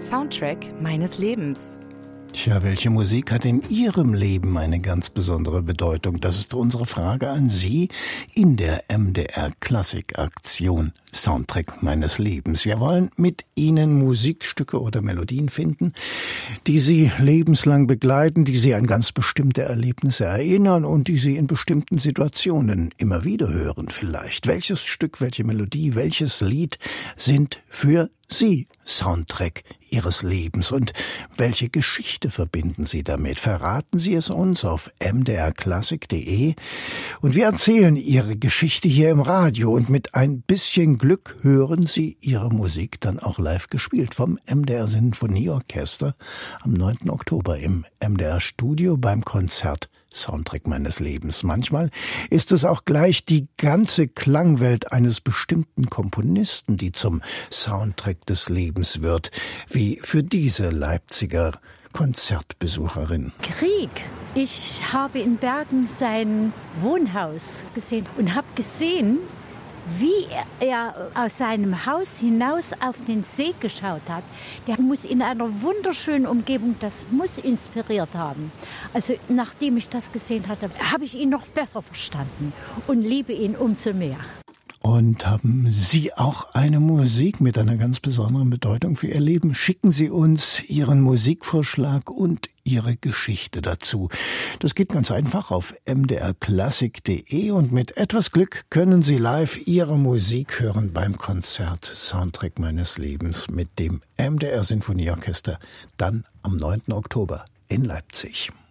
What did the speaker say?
Soundtrack meines Lebens. Tja, welche Musik hat in Ihrem Leben eine ganz besondere Bedeutung? Das ist unsere Frage an Sie in der MDR Klassik Aktion Soundtrack meines Lebens. Wir wollen mit Ihnen Musikstücke oder Melodien finden, die Sie lebenslang begleiten, die Sie an ganz bestimmte Erlebnisse erinnern und die Sie in bestimmten Situationen immer wieder hören vielleicht. Welches Stück, welche Melodie, welches Lied sind für Sie Soundtrack Ihres Lebens und welche Geschichte verbinden Sie damit? Verraten Sie es uns auf mdrklassik.de und wir erzählen Ihre Geschichte hier im Radio und mit ein bisschen Glück hören Sie Ihre Musik dann auch live gespielt vom MDR Sinfonieorchester am 9. Oktober im MDR Studio beim Konzert Soundtrack meines Lebens. Manchmal ist es auch gleich die ganze Klangwelt eines bestimmten Komponisten, die zum Soundtrack des Lebens wird, wie für diese Leipziger Konzertbesucherin. Krieg. Ich habe in Bergen sein Wohnhaus gesehen und habe gesehen, wie er aus seinem Haus hinaus auf den See geschaut hat. Der muss in einer wunderschönen Umgebung, das muss inspiriert haben. Also nachdem ich das gesehen hatte, habe ich ihn noch besser verstanden und liebe ihn umso mehr. Und haben Sie auch eine Musik mit einer ganz besonderen Bedeutung für Ihr Leben? Schicken Sie uns Ihren Musikvorschlag und Ihre Geschichte dazu. Das geht ganz einfach auf mdrklassik.de und mit etwas Glück können Sie live Ihre Musik hören beim Konzert Soundtrack meines Lebens mit dem MDR Sinfonieorchester dann am 9. Oktober in Leipzig.